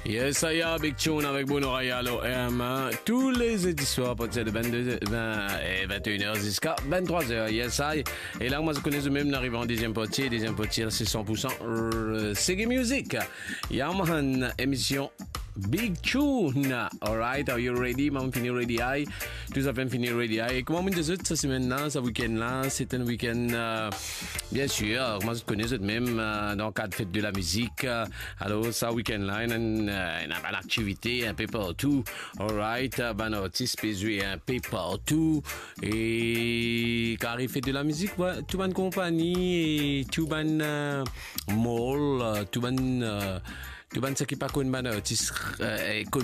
Yes, ça y est, Big Tune avec Bruno Rayalo tous les jeudis soirs à partir de 21h jusqu'à 23h. Yes, I. Et là, moi, je connais même l'arrivée en deuxième partie. Deuxième partie, c'est 100% Reggae Music. Yaman, émission Big Tune. Alright, are you ready? Maman fini ready I. Tout ça fait fini ready I. Et comment vous dites cette semaine-là, ce week-end-là, c'est un week-end, bien sûr, moi je connais même dans le cadre de fête de la musique. Alors, ça week-end-là, il y a une activité un peu partout. Alright, ben artiste peut jouer un peu partout. Et quand il fait de la musique, ouais, tout bonne compagnie, et tout bonne mall, tout bonne ce qui pas connu, artiste